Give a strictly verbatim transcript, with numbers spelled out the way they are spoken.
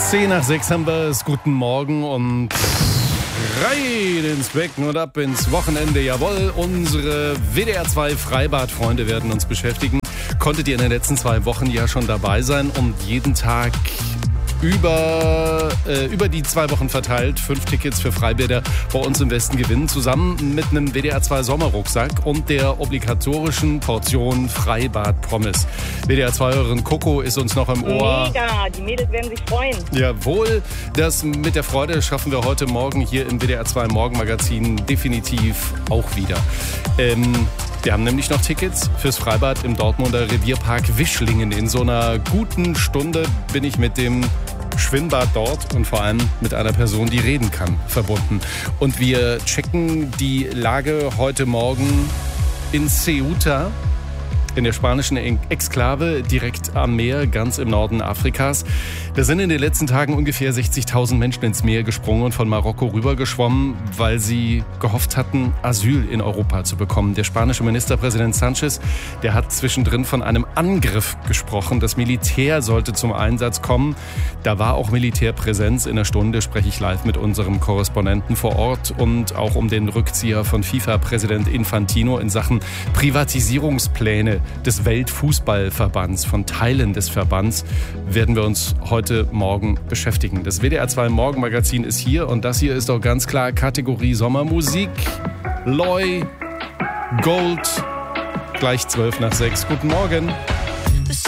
Zehn nach sechs haben wir es. Guten Morgen und rein ins Becken und ab ins Wochenende. Jawohl, unsere W D R zwei Freibad-Freunde werden uns beschäftigen. Konntet ihr in den letzten zwei Wochen ja schon dabei sein und jeden Tag über, äh, über die zwei Wochen verteilt fünf Tickets für Freibäder bei uns im Westen gewinnen. Zusammen mit einem W D R zwei Sommerrucksack und der obligatorischen Portion Freibad-Pommes. W D R zwei-Hörerin Coco ist uns noch im Ohr. Mega, die Mädels werden sich freuen. Jawohl, das mit der Freude schaffen wir heute Morgen hier im W D R zwei Morgenmagazin definitiv auch wieder. Ähm, wir haben nämlich noch Tickets fürs Freibad im Dortmunder Revierpark Wischlingen. In so einer guten Stunde bin ich mit dem Schwimmbad dort und vor allem mit einer Person, die reden kann, verbunden. Und wir checken die Lage heute Morgen in Ceuta, in der spanischen Exklave, direkt am Meer, ganz im Norden Afrikas. Da sind in den letzten Tagen ungefähr sechzigtausend Menschen ins Meer gesprungen und von Marokko rübergeschwommen, weil sie gehofft hatten, Asyl in Europa zu bekommen. Der spanische Ministerpräsident Sánchez, der hat zwischendrin von einem Angriff gesprochen. Das Militär sollte zum Einsatz kommen. Da war auch Militärpräsenz. In einer Stunde spreche ich live mit unserem Korrespondenten vor Ort und auch um den Rückzieher von FIFA-Präsident Infantino in Sachen Privatisierungspläne des Weltfußballverbands, von Teilen des Verbands, werden wir uns heute Morgen beschäftigen. Das W D R zwei Morgenmagazin ist hier und das hier ist auch ganz klar Kategorie Sommermusik. Loy, Gold, gleich zwölf nach sechs. Guten Morgen.